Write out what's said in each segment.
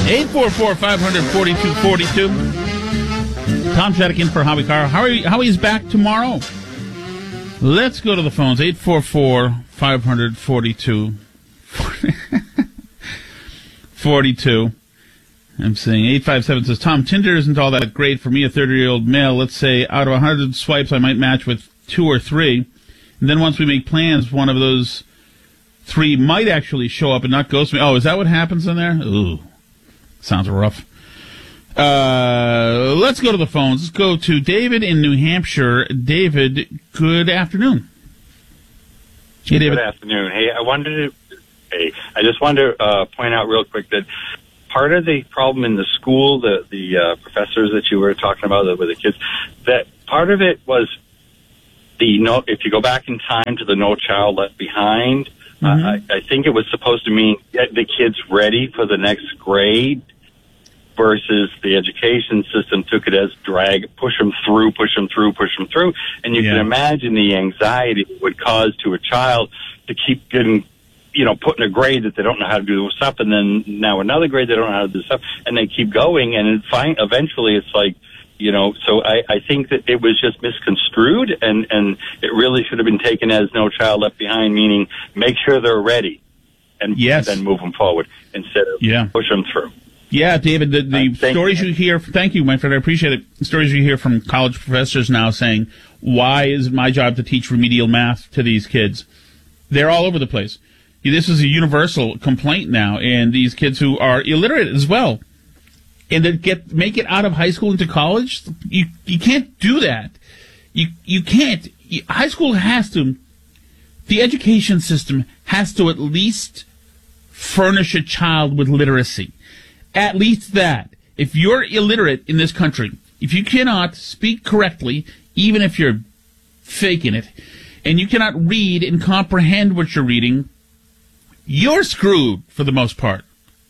844-500-4242. Tom Shedikin for Howie Carr. Howie's back tomorrow. Let's go to the phones. 844-500-4242. 42. I'm saying 857 says, Tom, Tinder isn't all that great for me, a 30-year-old male. Let's say out of 100 swipes, I might match with 2 or 3. And then once we make plans, one of those 3 might actually show up and not ghost me. Oh, is that what happens in there? Ooh, sounds rough. Let's go to the phones. Let's go to David in New Hampshire. David, good afternoon. Hey, David. Good afternoon. Hey, I just wanted to point out real quick that part of the problem in the school, the professors that you were talking about with the kids, that part of it was if you go back in time to the No Child Left Behind, I think it was supposed to mean get the kids ready for the next grade, versus the education system took it as push them through. And you can imagine the anxiety it would cause to a child to keep getting, put in a grade that they don't know how to do stuff, and then now another grade they don't know how to do stuff, and they keep going, and eventually it's like, so I think that it was just misconstrued, and it really should have been taken as No Child Left Behind, meaning make sure they're ready, and then move them forward instead of push them through. Yeah, David, the stories you hear, thank you, my friend, I appreciate it. The stories you hear from college professors now saying, why is my job to teach remedial math to these kids? They're all over the place. This is a universal complaint now, and these kids who are illiterate as well, and that make it out of high school into college, you can't do that. You can't. High school the education system has to at least furnish a child with literacy. At least that. If you're illiterate in this country, if you cannot speak correctly, even if you're faking it, and you cannot read and comprehend what you're reading, you're screwed for the most part.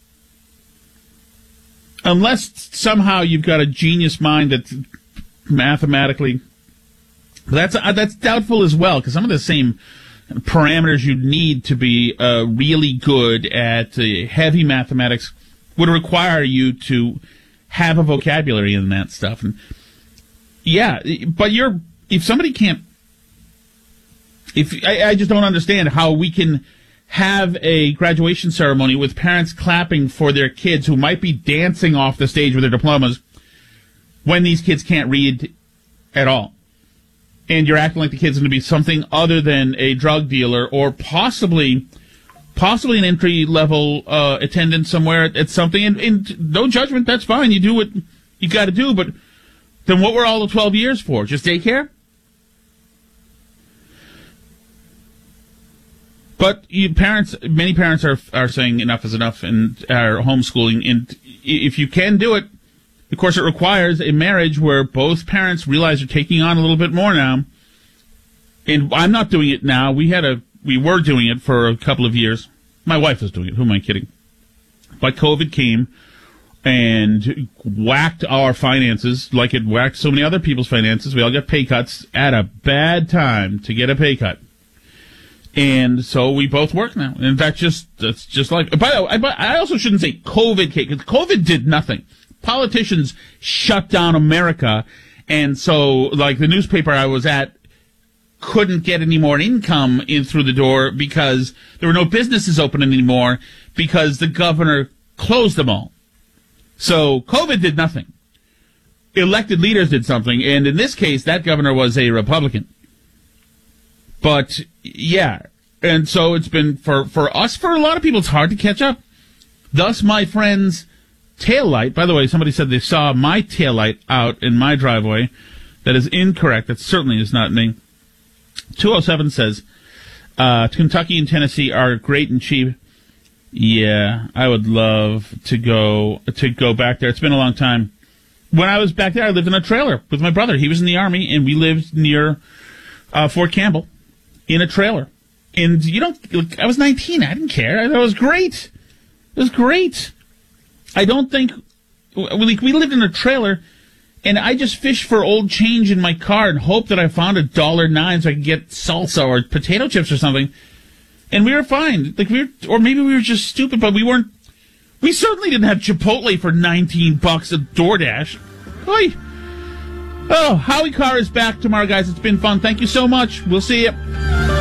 Unless somehow you've got a genius mind that's mathematically... That's doubtful as well, because some of the same parameters you need to be really good at heavy mathematics would require you to have a vocabulary in that stuff. And but if somebody can't, I just don't understand how we can have a graduation ceremony with parents clapping for their kids who might be dancing off the stage with their diplomas when these kids can't read at all. And you're acting like the kid's going to be something other than a drug dealer or possibly an entry-level attendant somewhere at something, and no judgment, that's fine. You do what you got to do, but then what were all the 12 years for? Just daycare? But many parents are saying enough is enough and are homeschooling, and if you can do it, of course it requires a marriage where both parents realize they're taking on a little bit more now, and I'm not doing it now. We were doing it for a couple of years. My wife was doing it. Who am I kidding? But COVID came and whacked our finances like it whacked so many other people's finances. We all got pay cuts at a bad time to get a pay cut. And so we both work now. In fact, that's just like... By the way, I also shouldn't say COVID came, because COVID did nothing. Politicians shut down America, and so, like, the newspaper I was at couldn't get any more income in through the door because there were no businesses open anymore because the governor closed them all. So COVID did nothing. Elected leaders did something, and in this case, that governor was a Republican. But, and so it's been, for us, for a lot of people, it's hard to catch up. Thus, my friend's taillight, by the way, somebody said they saw my taillight out in my driveway. That is incorrect. That certainly is not me. 207 says, Kentucky and Tennessee are great and cheap. Yeah, I would love to go back there. It's been a long time. When I was back there, I lived in a trailer with my brother. He was in the Army, and we lived near Fort Campbell in a trailer. And I was 19. I didn't care. It was great. It was great. I don't think we lived in a trailer. And I just fished for old change in my car and hoped that I found $1.09 so I could get salsa or potato chips or something. And we were fine. Or maybe we were just stupid, but we weren't We certainly didn't have Chipotle for $19 at DoorDash. Oy. Oh, Howie Carr is back tomorrow, guys. It's been fun. Thank you so much. We'll see you.